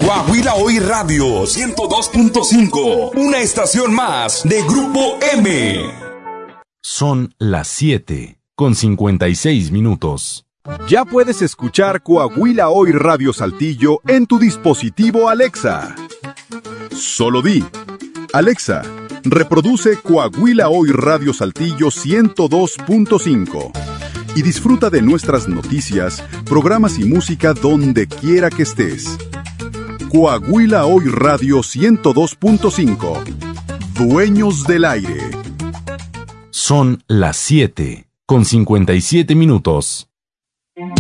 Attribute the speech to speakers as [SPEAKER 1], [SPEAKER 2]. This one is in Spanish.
[SPEAKER 1] Coahuila Hoy Radio 102.5, una estación más de Grupo M.
[SPEAKER 2] Son las 7:56.
[SPEAKER 3] Ya puedes escuchar Coahuila Hoy Radio Saltillo en tu dispositivo Alexa. Solo di: Alexa, reproduce Coahuila Hoy Radio Saltillo 102.5 y disfruta de nuestras noticias, programas y música donde quiera que estés. Coahuila Hoy Radio 102.5, dueños del aire.
[SPEAKER 2] Son las 7:57.